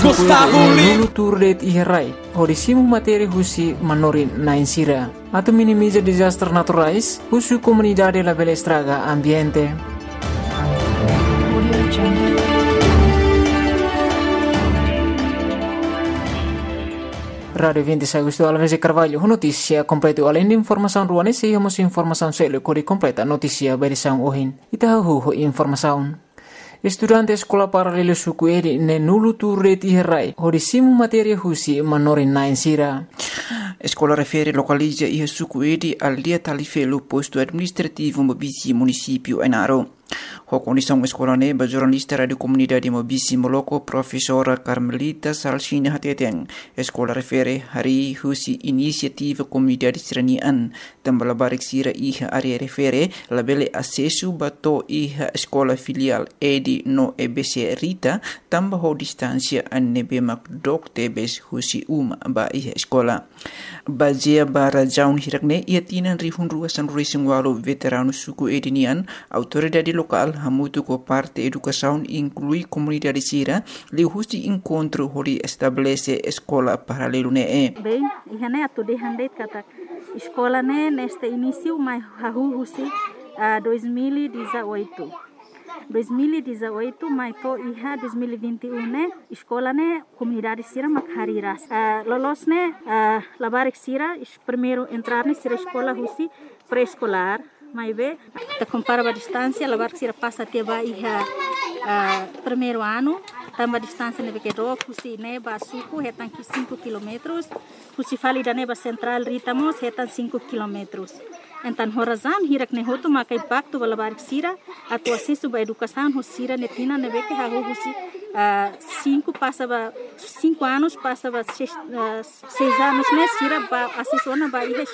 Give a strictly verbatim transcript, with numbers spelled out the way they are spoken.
Gustavo Lulu Turdet Iherai, Horisimu materi husi manorin na insira, atau minimiza disaster naturais, husu comunidade la bela estraga ambiente. Radio vinte e sei Agosto Alves e Carvalho, notícia completa além de informação ruane, se temos informação selo cori completa notícia berição ohin. Itahu informação. Estudante escola paralelo sukueri ne nulu turret iherai, horisimu materia husi manorin na insira. Escola refere localizza i sukueri al dia talifelo posto administrativo Mobisi município Enaro. Ho condição escola ne ba jornalista radio comunidade Mobisi Moloko professora Carmelita Salsina Hateteng. Escola refere hari husi inisiativa comunidade Siranian tambala barik sira iha area refere labele acesso bato iha escola filial Edi no E B C Rita tamba ho distância anebe mak doktebes husi uma ba iha escola. Bazia bara jaun hirakne ia tinan rihun ruasan ruising walo veterano suku edinian autoridade local hamutu ko parte educação inclui comunidade sira li husi encontro hori estabelece escola paralelo ne e. Bem, ihane atu de handeit kata escola ne neste início mai hahu husi uh, dois mil e dezoito. dois mil e dezoito, mas to iha dois mil e vinte e um né escola né comunidade sira makhariras uh, lolos né uh, labarik sira primeiro entrar ne sira escola husi pré-escolar mas ve ta compara a distância labarik sira passa até ba iha uh, primeiro ano tamba distância ne que do husi ne ba suku hetan ki cinco quilômetros husi fali da ne ba central ritamos hetan cinco quilômetros. Então, horazan hirak ne hotu maka impacto bala barik sira atu acesso ba educação hosira netina nebe que ha husi cinco passa ba cinco anos passa ba seis, uh, seis anos ne sira ba acesso na ba